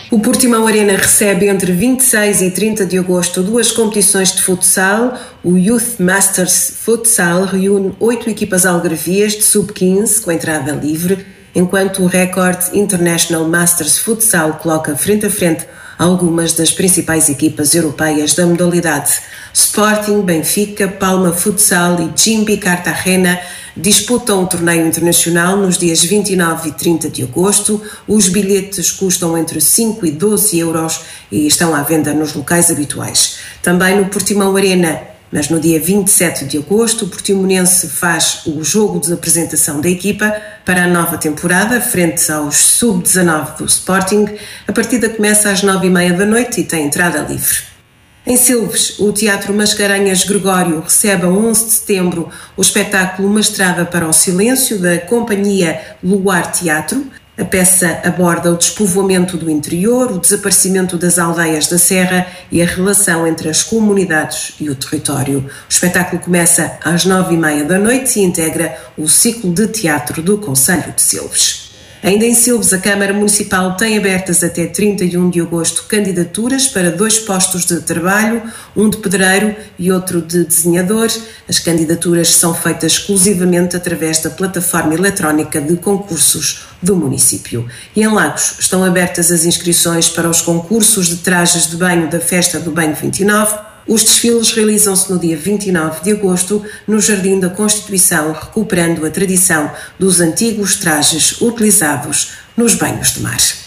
O Portimão Arena recebe entre 26 e 30 de agosto duas competições de futsal. O Youth Masters Futsal reúne 8 equipas algarvias de sub-15 com entrada livre, enquanto o Record International Masters Futsal coloca frente a frente algumas das principais equipas europeias da modalidade. Sporting, Benfica, Palma Futsal e Jimbi Cartagena disputam o torneio internacional nos dias 29 e 30 de agosto. Os bilhetes custam entre 5 e 12 euros e estão à venda nos locais habituais. Também no Portimão Arena, mas no dia 27 de agosto, o Portimonense faz o jogo de apresentação da equipa para a nova temporada, frente aos sub-19 do Sporting. A partida começa às 9h30 da noite e tem entrada livre. Em Silves, o Teatro Mascarenhas Gregório recebe a 11 de setembro o espetáculo Uma Estrada para o Silêncio, da companhia Luar Teatro. A peça aborda o despovoamento do interior, o desaparecimento das aldeias da Serra e a relação entre as comunidades e o território. O espetáculo começa às 9h30 da noite e integra o ciclo de teatro do Concelho de Silves. Ainda em Silves, a Câmara Municipal tem abertas até 31 de agosto candidaturas para 2 postos de trabalho, um de pedreiro e outro de desenhador. As candidaturas são feitas exclusivamente através da plataforma eletrónica de concursos do município. E em Lagos estão abertas as inscrições para os concursos de trajes de banho da Festa do Banho 29. Os desfiles realizam-se no dia 29 de agosto no Jardim da Constituição, recuperando a tradição dos antigos trajes utilizados nos banhos de mar.